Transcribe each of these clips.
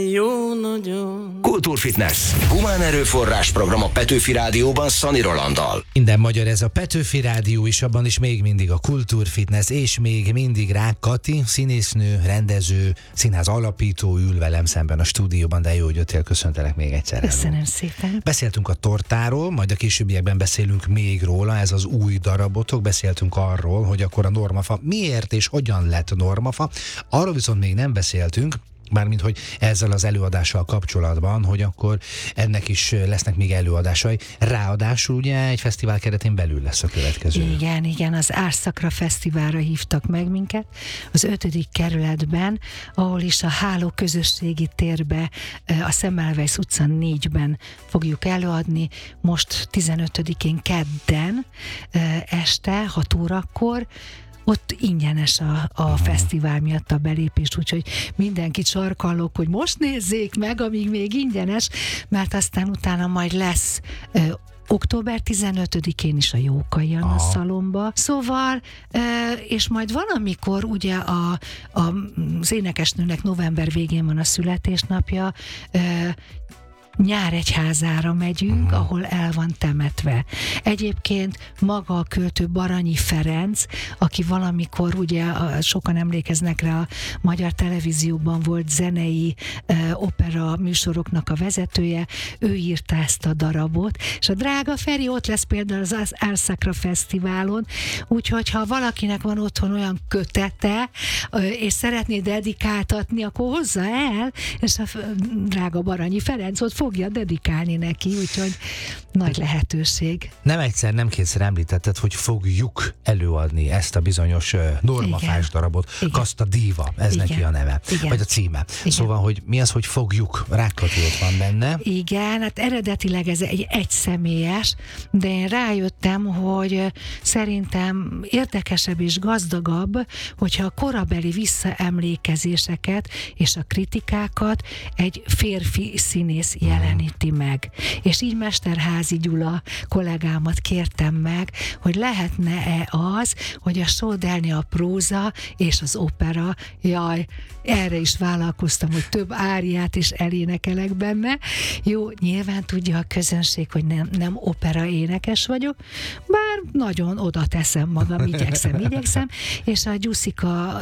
Jó nagyon. Kultúrfitness. Humán erőforrás program a Petőfi Rádióban Szani Rolanddal. Minden magyar ez a Petőfi Rádió, és abban is még mindig a Kultúrfitness, és még mindig Rák Kati, színésznő, rendező, színház alapító ül velem szemben a stúdióban, de jó, hogy jöttél, köszöntelek még egyszer. Köszönöm szépen. Beszéltünk a tortáról, majd a későbbiekben beszélünk még róla, ez az új darabotok, beszéltünk arról, hogy akkor a normafa miért és hogyan lett normafa, arról viszont még nem beszéltünk, mármint, hogy ezzel az előadással kapcsolatban, hogy akkor ennek is lesznek még előadásai. Ráadásul ugye egy fesztivál keretén belül lesz a következő. Igen, az Árszakra Fesztiválra hívtak meg minket, az 5. kerületben, ahol is a Háló közösségi térbe, a Semmelweis utca 4-ben fogjuk előadni, most 15-én kedden este 6 órakor. Ott ingyenes a fesztivál miatt a belépés, úgyhogy mindenkit sarkallok, hogy most nézzék meg, amíg még ingyenes, mert aztán utána majd lesz október 15-én is a Jókai Anna szalomba. Szóval, és majd valamikor ugye az énekesnőnek november végén van a születésnapja, Nyáregyházára megyünk, ahol el van temetve. Egyébként maga a költő Baranyi Ferenc, aki valamikor, ugye sokan emlékeznek rá, a Magyar Televízióban volt zenei opera műsoroknak a vezetője, ő írta ezt a darabot, és a drága Feri ott lesz például az Árszakra Fesztiválon, úgyhogy ha valakinek van otthon olyan kötete, és szeretné dedikáltatni, akkor hozza el, és a drága Baranyi Ferenc ott fogja dedikálni neki, úgyhogy nagy lehetőség. Nem egyszer, nem kétszer említetted, hogy fogjuk előadni ezt a bizonyos normafás darabot. Kaszta Díva, ez neki a neve, vagy a címe. Igen. Szóval, hogy mi az, hogy fogjuk? Rák Kati ott van benne. Igen, hát eredetileg ez egy egyszemélyes, de én rájöttem, hogy szerintem érdekesebb és gazdagabb, hogyha a korabeli visszaemlékezéseket és a kritikákat egy férfi színész jeleníti meg. És így Mesterházy Gyula kollégámat kértem meg, hogy lehetne-e az, hogy a sódelni a próza és az opera, jaj, erre is vállalkoztam, hogy több áriát is elénekelek benne. Jó, nyilván tudja a közönség, hogy nem opera énekes vagyok, bár nagyon oda teszem magam, igyekszem, és a Gyuszika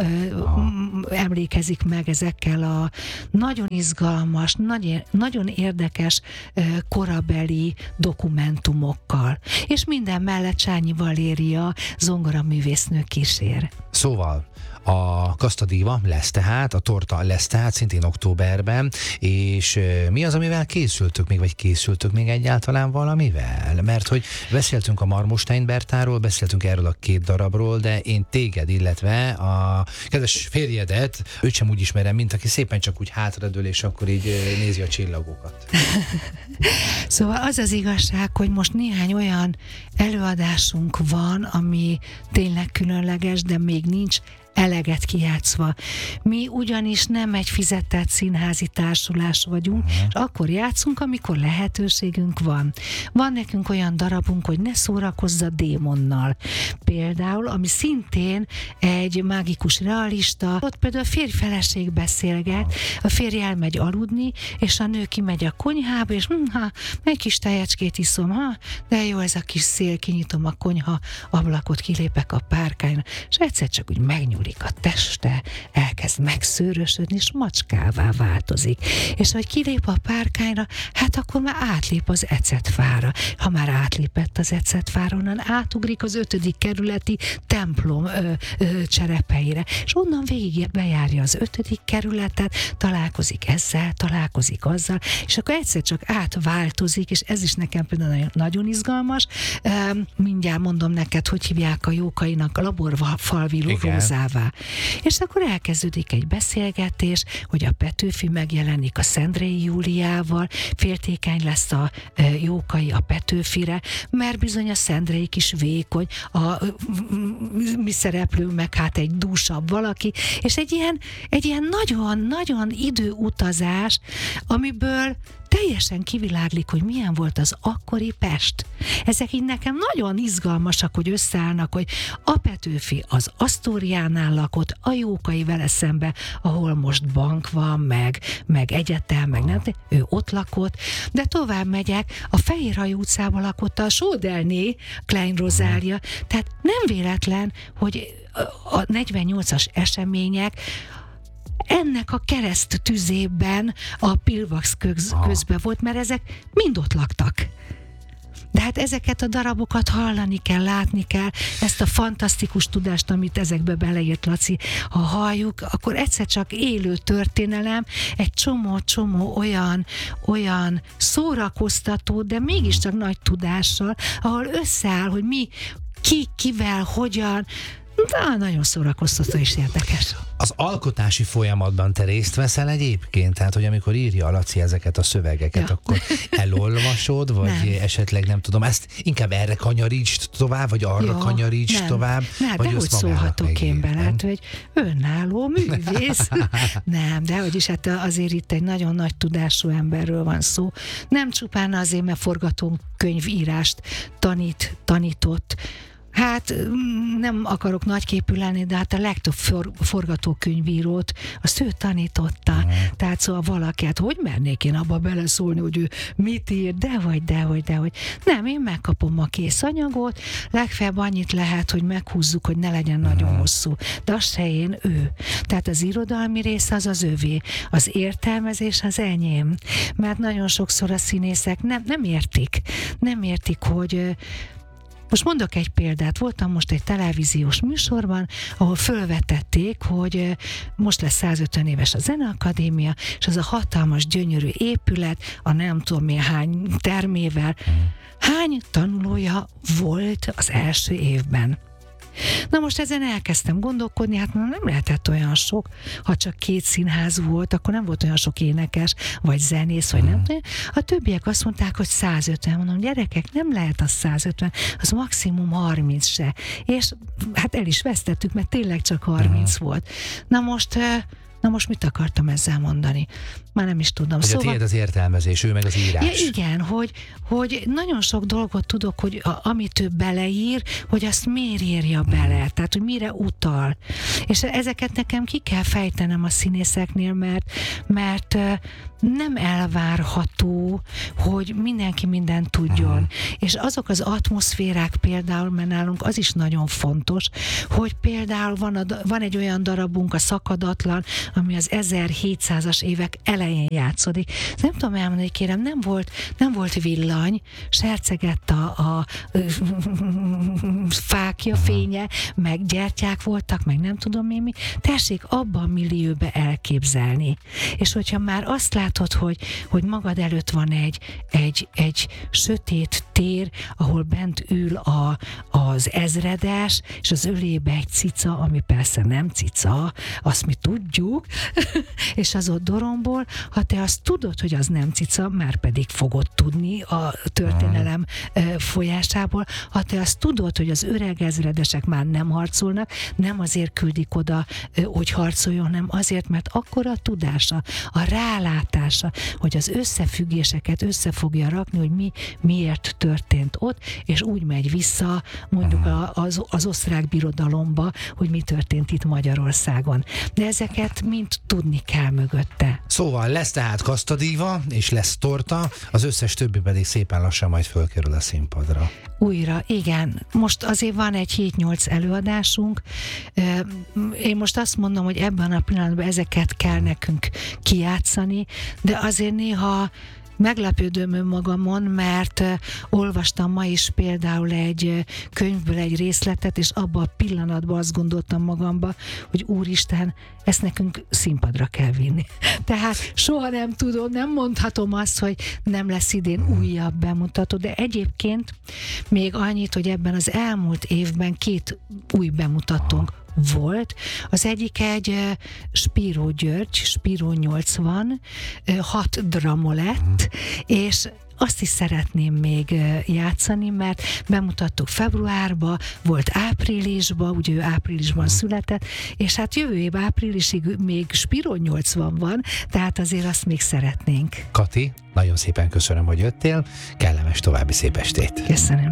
emlékezik meg ezekkel a nagyon izgalmas, nagyon érdekes korabeli dokumentumokkal. És minden mellett Csányi Valéria zongoraművésznő kísér. Szóval a Kaszta Díva lesz tehát, a torta lesz tehát szintén októberben, és mi az, amivel készültök még egyáltalán valamivel? Mert hogy beszéltünk a Marmosstein Bertáról, beszéltünk erről a 2 darabról, de én téged, illetve a kedves férjedet, őt sem úgy ismerem, mint aki szépen csak úgy hátradől, és akkor így nézi a csillagokat. Szóval az az igazság, hogy most néhány olyan előadásunk van, ami tényleg különleges, de még nincs eleget kijátszva. Mi ugyanis nem egy fizetett színházi társulás vagyunk, és akkor játszunk, amikor lehetőségünk van. Van nekünk olyan darabunk, hogy Ne szórakozz a démonnal. Például, ami szintén egy mágikus realista, ott például a férj-feleség beszélget, a férj elmegy aludni, és a nő kimegy a konyhába, és egy kis tejecskét iszom, de jó ez a kis szél, kinyitom a konyha ablakot, kilépek a párkányra, és egyszer csak úgy megnyúlik a teste, elkezd megszőrösödni, és macskává változik. És hogy kilép a párkányra, hát akkor már átlép az ecetfára. Ha már átlépett az ecetfára, onnan átugrik az 5. kerületi templom cserepeire. És onnan végig bejárja az 5. kerületet, találkozik ezzel, találkozik azzal, és akkor egyszer csak átváltozik, és ez is nekem például nagyon izgalmas. Mindjárt mondom neked, hogy hívják a Jókainak a laborfalvi rózává. És akkor elkezdődik egy beszélgetés, hogy a Petőfi megjelenik a Szendrei Júliával, féltékeny lesz a Jókai a Petőfire, mert bizony a Szendreik is vékony, a mi szereplő meg hát egy dúsabb valaki, és egy ilyen nagyon-nagyon időutazás, amiből teljesen kiviláglik, hogy milyen volt az akkori Pest. Ezek így nekem nagyon izgalmasak, hogy összeállnak, hogy a Petőfi az Asztóriánál utcánál lakott, a Jókai vele szembe, ahol most bank van, meg egyetem, meg nem, ő ott lakott, de tovább megyek, a Fehérhajó utcában lakott a Sódelné, Klein Rozália, tehát nem véletlen, hogy a 48-as események ennek a kereszt tüzében a Pilvax közben volt, mert ezek mind ott laktak. De hát ezeket a darabokat hallani kell, látni kell, ezt a fantasztikus tudást, amit ezekbe beleírt Laci, ha halljuk, akkor egyszer csak élő történelem, egy csomó olyan szórakoztató, de mégiscsak nagy tudással, ahol összeáll, hogy mi, kivel, hogyan, de nagyon szórakoztató és érdekes. Az alkotási folyamatban te részt veszel egyébként? Tehát, hogy amikor írja a Laci ezeket a szövegeket, akkor elolvasod, vagy nem. Esetleg nem tudom, ezt inkább erre kanyarítsd tovább, vagy arra kanyarítsd tovább? Nem, vagy de hogy szólhatok én bele, hát, hogy önálló művész. Nem, de hogy is, hát azért itt egy nagyon nagy tudású emberről van szó. Nem csupán azért, mert forgatókönyvírást tanított. Hát nem akarok nagyképű lenni, de hát a legtöbb forgatókönyvírót azt ő tanította. Tehát szóval valaki, hát hogy mernék én abba beleszólni, hogy ő mit ír, dehogy. Nem, én megkapom a kész anyagot, legfeljebb annyit lehet, hogy meghúzzuk, hogy ne legyen nagyon hosszú. De az se én, ő. Tehát az irodalmi rész az övé, az értelmezés az enyém. Mert nagyon sokszor a színészek nem értik, hogy most mondok egy példát, voltam most egy televíziós műsorban, ahol fölvetették, hogy most lesz 150 éves a Zeneakadémia, és az a hatalmas, gyönyörű épület, a nem tudom milyen hány termével, hány tanulója volt az első évben. Na most ezen elkezdtem gondolkodni, hát nem lehetett olyan sok, ha csak 2 színház volt, akkor nem volt olyan sok énekes, vagy zenész, vagy nem tudom. A többiek azt mondták, hogy 150. Mondom, gyerekek, nem lehet az 150, az maximum 30 se. És hát el is vesztettük, mert tényleg csak 30 volt. Na most mit akartam ezzel mondani? Már nem is tudom. Hogy a tiéd az értelmezés, ő meg az írás. Ja, igen, hogy nagyon sok dolgot tudok, hogy amit ő beleír, hogy azt miért írja bele, tehát hogy mire utal. És ezeket nekem ki kell fejtenem a színészeknél, mert nem elvárható, hogy mindenki mindent tudjon. És azok az atmoszférák például, mert nálunk az is nagyon fontos, hogy például van egy olyan darabunk, a Szakadatlan, ami az 1700-as évek elején játszódik. Nem tudom elmondani, kérem, nem volt villany, sercegett a fákja fénye, meg gyertyák voltak, meg nem tudom mi. Tessék abban a millióbe elképzelni. És hogyha már azt látod, hogy magad előtt van egy sötét tér, ahol bent ül az ezredes, és az ölébe egy cica, ami persze nem cica, azt mi tudjuk, és az ott dorombol, ha te azt tudod, hogy az nem cica, már pedig fogod tudni a történelem folyásából, ha te azt tudod, hogy az öreg ezredesek már nem harcolnak, nem azért küldik oda, hogy harcoljon, hanem azért, mert akkora tudása, a rálátása, hogy az összefüggéseket össze fogja rakni, hogy miért történt ott, és úgy megy vissza mondjuk az osztrák birodalomba, hogy mi történt itt Magyarországon. De ezeket mind tudni kell mögötte. Szóval lesz tehát kasztadíva, és lesz torta, az összes többi pedig szépen lassan majd fölkerül a színpadra. Újra, igen. Most azért van egy 7-8 előadásunk. Én most azt mondom, hogy ebben a pillanatban ezeket kell nekünk kijátszani, de azért néha meglepődöm önmagamon, mert olvastam ma is például egy könyvből egy részletet, és abban a pillanatban azt gondoltam magamba, hogy úristen, ezt nekünk színpadra kell vinni. Tehát soha nem tudom, nem mondhatom azt, hogy nem lesz idén újabb bemutató, de egyébként még annyit, hogy ebben az elmúlt évben 2 új bemutatónk volt. Az egyik egy Spiró György, Spiró 80, 6 dramolett, és azt is szeretném még játszani, mert bemutattuk februárba, volt áprilisba, ugye ő áprilisban született, és hát jövő év áprilisig még Spiró 80 van, tehát azért azt még szeretnénk. Kati, nagyon szépen köszönöm, hogy jöttél, kellemes további szép estét. Köszönöm.